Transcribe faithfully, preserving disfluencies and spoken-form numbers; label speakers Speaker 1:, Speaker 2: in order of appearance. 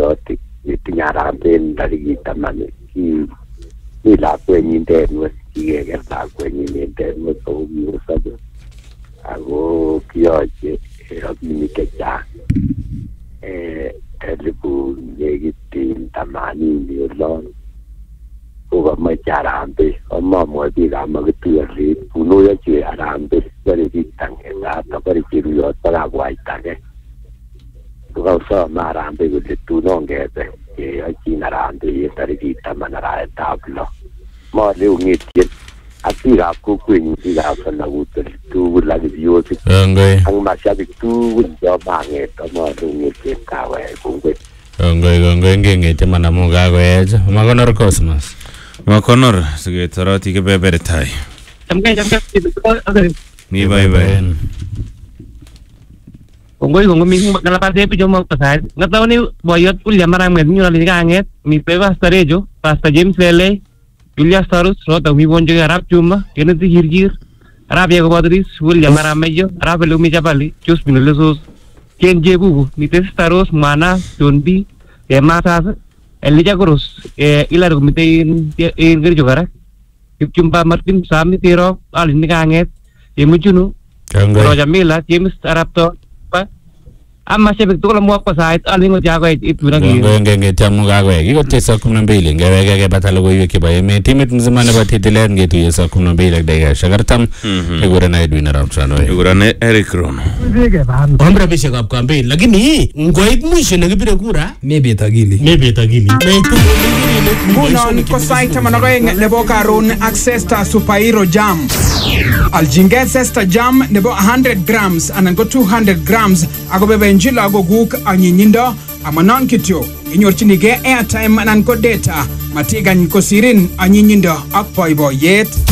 Speaker 1: kiruyot itinye aramben tarikit taman ki mi lakwenyin tenwek kikeker lakwenyin en tenwek ako kikosobe ako kiyoche rabinik chechang elipu nekit tamanini olon kokamoche arambe amamwoe biikab makituyot bunoyoche arambe bore biik tangengat bore kiruyot bakabwaitake kokasome arambe kole tun ongebe keyochin arambe en tarikit taman arawetab lo moleu ng'etien ak biikab kokwenyin biikab sonakut tugul ak kipyotik ak mashabik tugul chomang'et amoleu ng'etien kawek kongoi
Speaker 2: kongoi kongoi ngeng'ete manamu kakoech makonor Cosmas
Speaker 3: makonor siketoroti kebebertai
Speaker 4: chamgei chamgei
Speaker 3: mi baibai
Speaker 4: kongoi kongoi mising ngalapat picho mo pasait ngataoni boyot William Aramget nyurali kanget mi pe Pastor Ejo Pastor James Lele Julius Tarus rota mi bonjo Arab Chuma Kenneth Hirgir Arab Yago Badris William Aramejo Arab Lumi Chapali Chus Minulesos Ken Jebu mi te Staros Mana John B Emasas Elijah Cruz ila kumite in in gerjo kara Kipchumba Martin Sami Tiro alin kanget yemuchunu Roja Mila James Arabto ama shebek tukula mwak pasait alingo jago ituna
Speaker 2: ngi ngi ngi tamu gago iko tesa kumi na mbili ngewege ge batalo go yuki ba yeme timit nzima na batitile ngi tu yesa kumi na mbili daga shagartam igura na Edwin Ramsano
Speaker 3: igura na Eric Rono
Speaker 2: omra bishe kap kambi lakini ngoit mwisho ngibire kura
Speaker 5: maybe tagili
Speaker 2: maybe tagili
Speaker 6: Kunon ko site manogoeng nebo karon access ta Superhero Jam Aljinget Sesta Jam nebo one hundred grams anan go two hundred grams agobebe njila ago guk anyinyindo amanon kityo inyorchinige airtime anan ko data matigan ko sirin anyinyindo ak boiboiyet